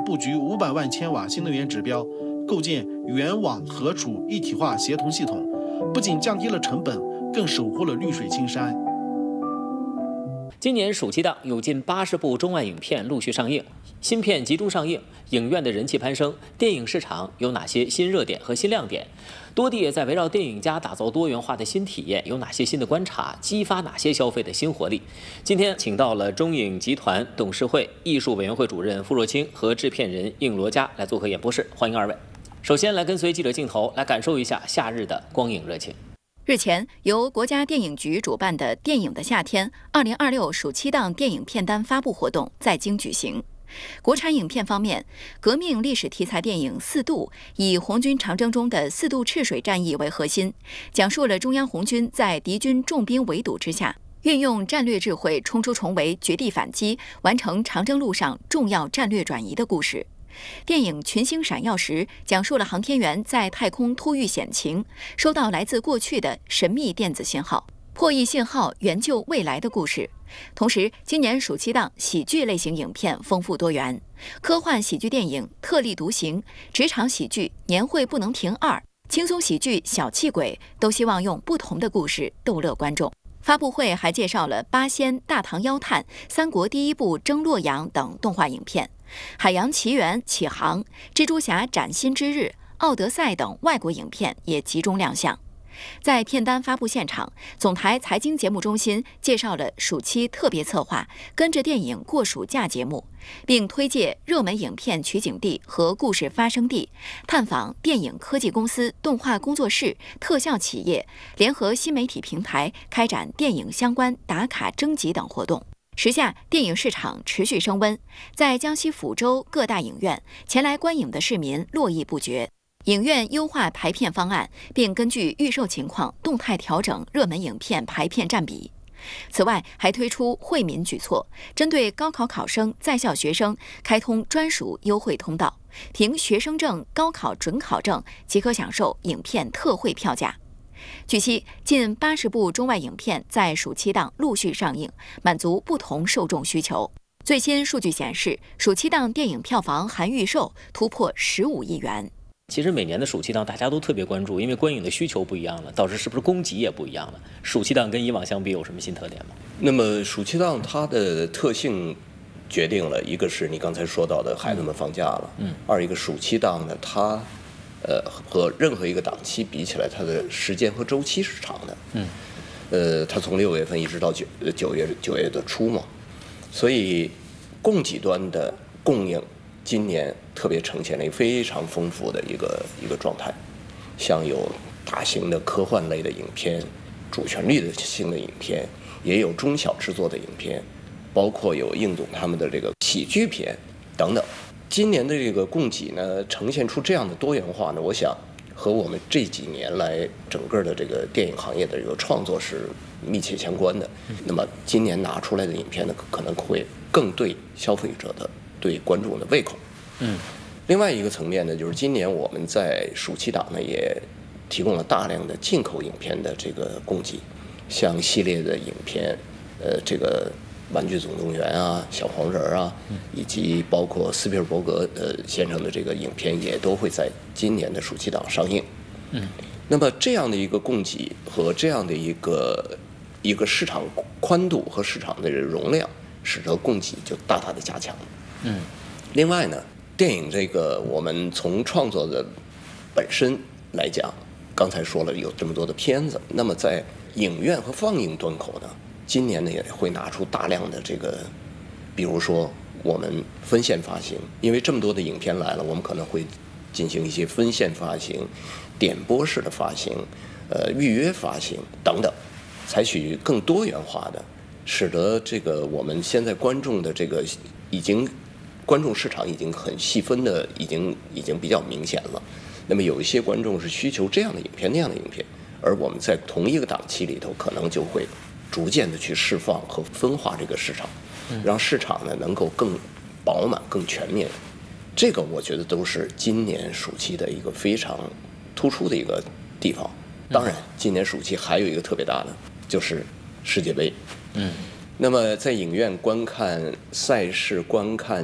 布局500万千瓦新能源指标，构建源网河储一体化协同系统，不仅降低了成本，更守护了绿水青山。 今年暑期档有近80部中外影片陆续上映，新片集中上映，影院的人气攀升。电影市场有哪些新热点和新亮点？多地也在围绕电影家打造多元化的新体验，有哪些新的观察，激发哪些消费的新活力？今天请到了中影集团董事会艺术委员会主任傅若清和制片人应罗佳来做客演播室，欢迎二位。首先来跟随记者镜头来感受一下夏日的光影热情。 日前，由国家电影局主办的“电影的夏天 ”2026暑期档电影片单发布活动在京举行。国产影片方面，革命历史题材电影《四渡》以红军长征中的四渡赤水战役为核心，讲述了中央红军在敌军重兵围堵之下，运用战略智慧冲出重围，绝地反击，完成长征路上重要战略转移的故事。电影《群星闪耀时》讲述了航天员在太空突遇险情，收到来自过去的神秘电子信号，破译信号援救未来的故事。同时，今年暑期档喜剧类型影片丰富多元，科幻喜剧电影《特立独行》、职场喜剧《年会不能停2》、轻松喜剧《小气鬼》都希望用不同的故事逗乐观众。发布会还介绍了《八仙》《大唐妖探》《三国第一部征洛阳》等动画影片，《海洋奇缘》《启航》、《蜘蛛侠：崭新之日》、《奥德赛》等外国影片也集中亮相。在片单发布现场，总台财经节目中心介绍了暑期特别策划“跟着电影过暑假”节目，并推介热门影片取景地和故事发生地，探访电影科技公司、动画工作室、特效企业，联合新媒体平台开展电影相关打卡征集等活动。时下电影市场持续升温，在江西抚州各大影院，前来观影的市民络绎不绝。影院优化排片方案，并根据预售情况动态调整热门影片排片占比。此外，还推出惠民举措，针对高考考生、在校学生开通专属优惠通道，凭学生证、高考准考证即可享受影片特惠票价。据悉，近80部中外影片在暑期档陆续上映，满足不同受众需求。最新数据显示，暑期档电影票房含预售突破15亿元。 其实每年的暑期档大家都特别关注，因为观影的需求不一样了，导致是不是供给也不一样了？暑期档跟以往相比有什么新特点吗？ 那么暑期档它的特性决定了一个是你刚才说到的孩子们放假了，二一个暑期档呢，它和任何一个档期比起来，它的时间和周期是长的，它从6月份一直到九月的初嘛，所以供给端的供应今年特别呈现了一个非常丰富的一个状态，像有大型的科幻类的影片、主旋律的性的影片，也有中小制作的影片，包括有应总他们的这个喜剧片等等。今年的这个供给呢，呈现出这样的多元化呢，我想和我们这几年来整个的这个电影行业的这个创作是密切相关的。那么今年拿出来的影片呢，可能会更对消费者的、对观众的胃口。另外一个层面呢，就是今年我们在暑期档呢也提供了大量的进口影片的这个供给，像系列的影片，这个《玩具总动员》啊、小黄人啊，以及包括斯皮尔伯格先生的这个影片，也都会在今年的暑期档上映。那么这样的一个供给和这样的一个市场宽度和市场的容量，使得供给就大大的加强。另外呢，电影这个我们从创作的本身来讲，刚才说了有这么多的片子，那么在影院和放映端口呢，今年呢也会拿出大量的这个，比如说我们分线发行，因为这么多的影片来了，我们可能会进行一些分线发行、点播式的发行、预约发行等等，采取更多元化的，使得这个我们现在观众的这个观众市场已经很细分的，已经比较明显了。那么有一些观众是需求这样的影片、那样的影片，而我们在同一个档期里头，可能就会逐渐的去释放和分化这个市场，让市场呢能够更饱满、更全面。这个我觉得都是今年暑期的一个非常突出的一个地方。当然，今年暑期还有一个特别大的，就是世界杯。那么在影院观看赛事、观看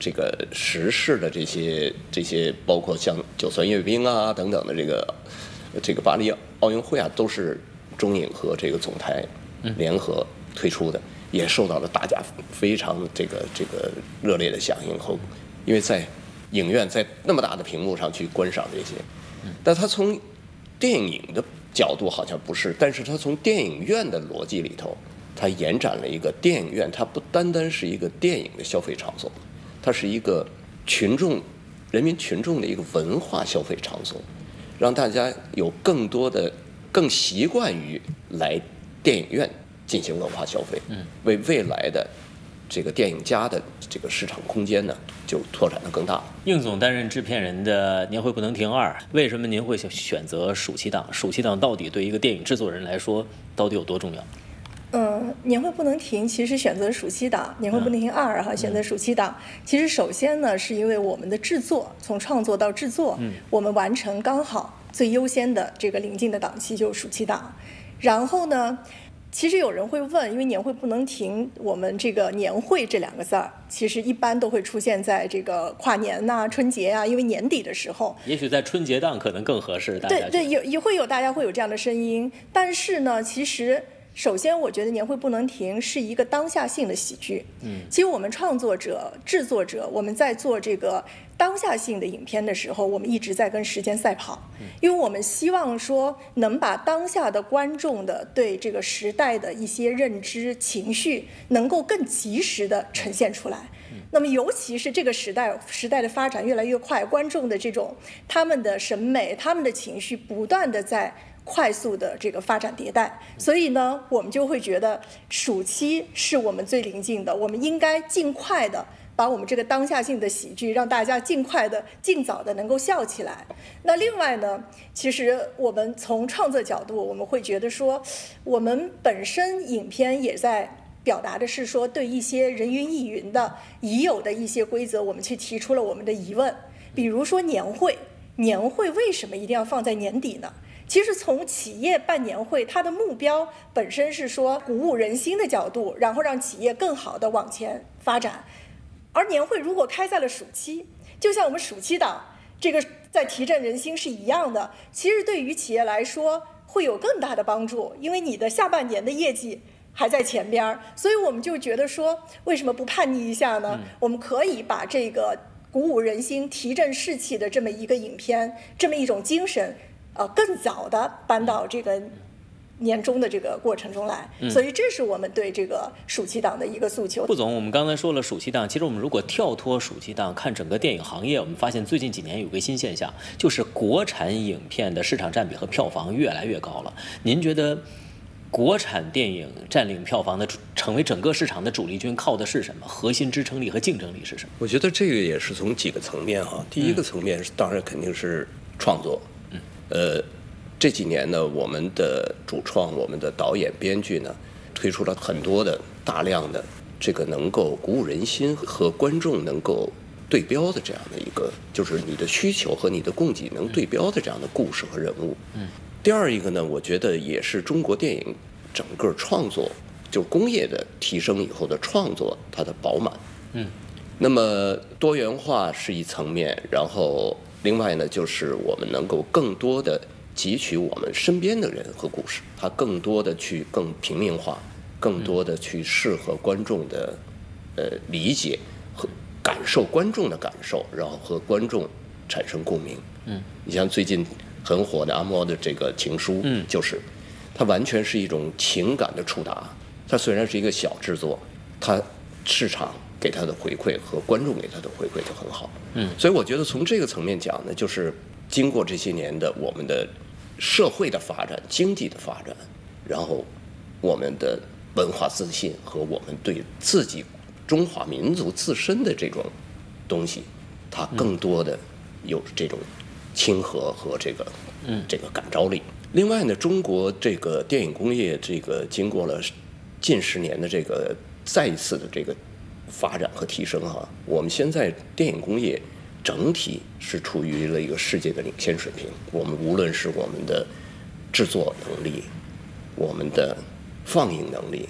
这个时事的这些，包括像九三阅兵啊等等的这个巴黎奥运会啊，都是中影和这个总台联合推出的，也受到了大家非常这个热烈的响应后，因为在影院在那么大的屏幕上去观赏这些，但他从电影的角度好像不是，但是他从电影院的逻辑里头，他延展了一个电影院，它不单单是一个电影的消费场所，它是一个人民群众的一个文化消费场所，让大家有更习惯于来电影院进行文化消费，为未来的这个电影家的这个市场空间呢，就拓展得更大。 应总担任制片人的《年会不能停2》，为什么您会选择暑期档？暑期档到底对一个电影制作人来说，到底有多重要？ 年会不能停，其实选择暑期档，年会不能停2哈，选择暑期档。其实首先呢，是因为我们的制作，从创作到制作，我们完成刚好最优先的这个临近的档期就是暑期档。然后呢，其实有人会问，因为年会不能停，我们这个年会这2个字儿，其实一般都会出现在这个跨年呐、春节啊，因为年底的时候， 也许在春节档可能更合适。 对，也会有大家会有这样的声音，但是呢，其实。首先，我觉得年会不能停是一个当下性的喜剧。其实我们创作者、制作者，我们在做这个当下性的影片的时候，我们一直在跟时间赛跑，因为我们希望说能把当下的观众的对这个时代的一些认知、情绪，能够更及时的呈现出来。那么，尤其是这个时代的发展越来越快，观众的这种他们的审美、他们的情绪不断的在快速的这个发展迭代，所以呢，我们就会觉得暑期是我们最临近的，我们应该尽快的把我们这个当下性的喜剧，让大家尽早的能够笑起来。那另外呢，其实我们从创作角度，我们会觉得说，我们本身影片也在表达的是说，对一些人云亦云的已有的一些规则，我们去提出了我们的疑问。比如说年会为什么一定要放在年底呢？其实从企业办年会，它的目标本身是说鼓舞人心的角度，然后让企业更好的往前发展。而年会如果开在了暑期，就像我们暑期档这个在提振人心是一样的，其实对于企业来说会有更大的帮助，因为你的下半年的业绩还在前边，所以我们就觉得说，为什么不叛逆一下呢？我们可以把这个鼓舞人心、提振士气的这么一个影片，这么一种精神。更早的搬到这个年终的这个过程中来，所以这是我们对这个暑期档的一个诉求。 顾总，我们刚才说了暑期档，其实我们如果跳脱暑期档看整个电影行业，我们发现最近几年有个新现象，就是国产影片的市场占比和票房越来越高了。您觉得国产电影占领票房的成为整个市场的主力军，靠的是什么？核心支撑力和竞争力是什么？ 我觉得这个也是从几个层面哈。第一个层面当然肯定是创作。这几年呢，我们的主创、我们的导演、编剧呢，推出了很多的大量的这个能够鼓舞人心和观众能够对标的这样的一个，就是你的需求和你的供给能对标的这样的故事和人物。第二一个呢，我觉得也是中国电影整个创作，就是工业的提升以后的创作，它的饱满。那么多元化是一层面，然后另外呢，就是我们能够更多的汲取我们身边的人和故事，它更多的去更平民化，更多的去适合观众的理解和感受观众的感受，然后和观众产生共鸣。你像最近很火的阿莫的这个情书，就是它完全是一种情感的触达。它虽然是一个小制作，它市场给他的回馈和观众给他的回馈就很好。所以我觉得从这个层面讲呢，就是经过这些年的我们的社会的发展、经济的发展，然后我们的文化自信和我们对自己中华民族自身的这种东西，它更多的有这种亲和和这个感召力。另外呢，中国这个电影工业这个经过了近10年的这个再一次的这个发展和提升哈，我们现在电影工业整体是处于了一个世界的领先水平。我们无论是我们的制作能力、我们的放映能力、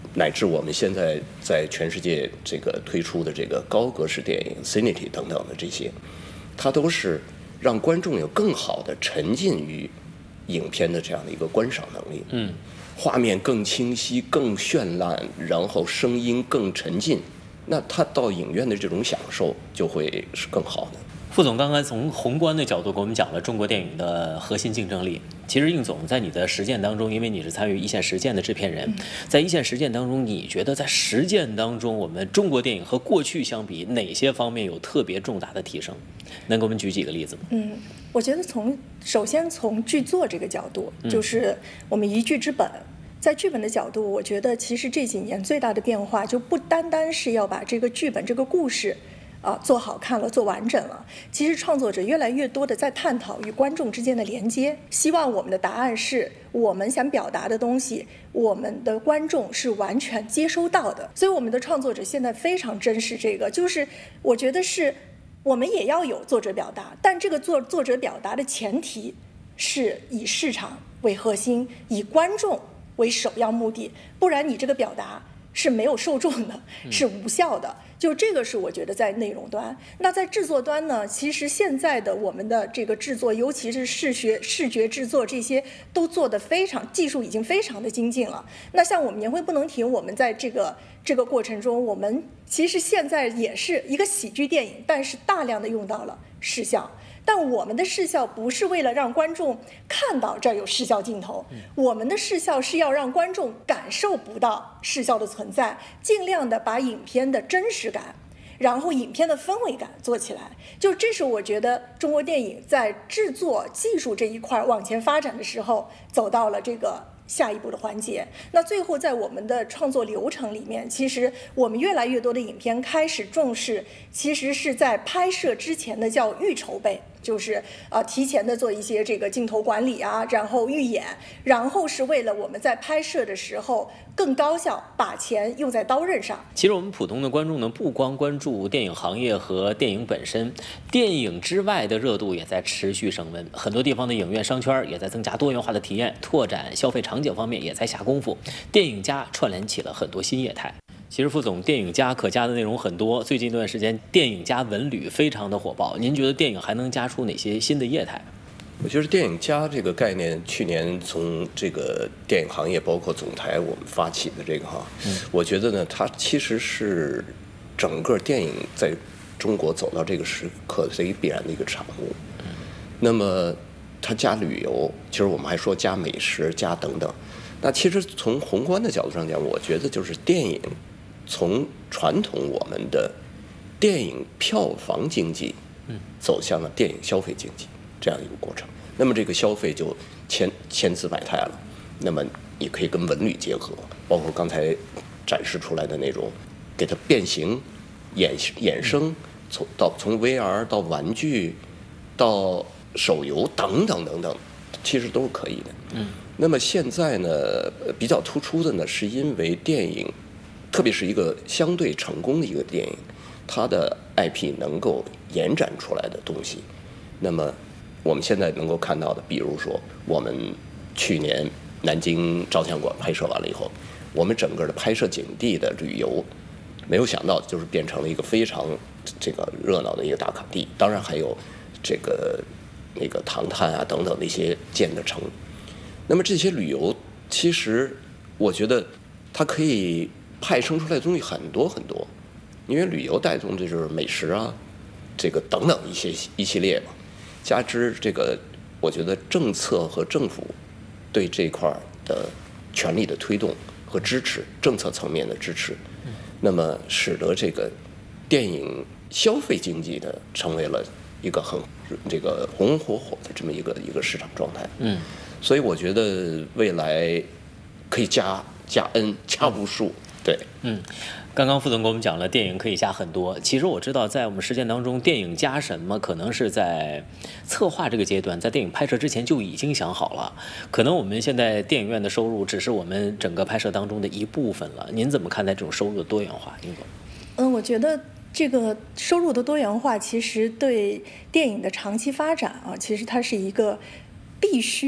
乃至我们现在在全世界这个推出的这个高格式电影 Cinity 等等的这些，它都是让观众有更好的沉浸于影片的这样的一个观赏能力。画面更清晰、更绚烂，然后声音更沉浸，那他到影院的这种享受就会是更好的。 副总刚才从宏观的角度给我们讲了中国电影的核心竞争力。其实应总在你的实践当中，因为你是参与一线实践的制片人，在一线实践当中，你觉得在实践当中，我们中国电影和过去相比，哪些方面有特别重大的提升？能给我们举几个例子吗？ 我觉得首先从剧作这个角度，就是我们一剧之本。在剧本的角度，我觉得其实这几年最大的变化就不单单是要把这个剧本、这个故事，做好看了、做完整了。其实创作者越来越多的在探讨与观众之间的连接，希望我们的答案是我们想表达的东西，我们的观众是完全接收到的。所以我们的创作者现在非常珍视这个，就是我觉得是我们也要有作者表达，但这个作者表达的前提是以市场为核心，以观众为首要目的，不然你这个表达是没有受众的，是无效的。就这个是我觉得在内容端。那在制作端呢，其实现在的我们的这个制作，尤其是视觉制作，这些都做得非常，技术已经非常的精进了。那像我们年会不能停，我们在这个过程中，我们其实现在也是一个喜剧电影，但是大量的用到了视效。但我们的视效不是为了让观众看到这儿有视效镜头，我们的视效是要让观众感受不到视效的存在，尽量的把影片的真实感，然后影片的氛围感做起来。就这是我觉得中国电影在制作技术这一块往前发展的时候，走到了这个下一步的环节。那最后在我们的创作流程里面，其实我们越来越多的影片开始重视，其实是在拍摄之前的叫预筹备，就是提前的做一些这个镜头管理啊，然后预演，然后是为了我们在拍摄的时候更高效，把钱用在刀刃上。 其实我们普通的观众呢，不光关注电影行业和电影本身，电影之外的热度也在持续升温。很多地方的影院商圈也在增加多元化的体验，拓展消费场景方面也在下功夫。电影加串联起了很多新业态。其实副总，电影加可加的内容很多，最近一段时间电影加文旅非常的火爆。您觉得电影还能加出哪些新的业态？ 我觉得电影加这个概念，去年从这个电影行业包括总台我们发起的这个我觉得呢，它其实是整个电影在中国走到这个时刻的一个必然的一个产物。那么它加旅游，其实我们还说加美食加等等。那其实从宏观的角度上讲，我觉得就是电影从传统我们的电影票房经济，走向了电影消费经济这样一个过程。那么这个消费就千姿百态了。那么你可以跟文旅结合，包括刚才展示出来的那种，给它变形、衍生，从 VR 到玩具，到手游等等等等，其实都是可以的。那么现在呢，比较突出的呢，是因为电影，特别是一个相对成功的一个电影，它的 IP 能够延展出来的东西。那么我们现在能够看到的，比如说我们去年南京照相馆拍摄完了以后，我们整个的拍摄景地的旅游，没有想到就是变成了一个非常这个热闹的一个打卡地。当然还有这个那个唐探啊等等的一些建的城。那么这些旅游，其实我觉得它可以派生出来的东西很多很多，因为旅游带动的就是美食啊，这个等等一系列嘛，加之这个，我觉得政策和政府对这块的权力的推动和支持，政策层面的支持，那么使得这个电影消费经济的成为了一个很这个红红火火的这么一个市场状态。所以我觉得未来可以加 N 加无数。对， 刚刚副总给我们讲了，电影可以加很多。其实我知道，在我们实践当中，电影加什么，可能是在策划这个阶段，在电影拍摄之前就已经想好了。可能我们现在电影院的收入只是我们整个拍摄当中的一部分了。您怎么看待这种收入的多元化？殷总？ 我觉得这个收入的多元化，其实对电影的长期发展啊，其实它是一个必须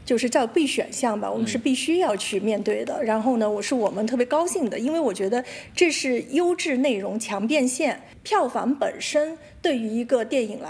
就是叫必选项吧，我们是必须要去面对的。然后呢，我们特别高兴的，因为我觉得这是优质内容强变现，票房本身对于一个电影来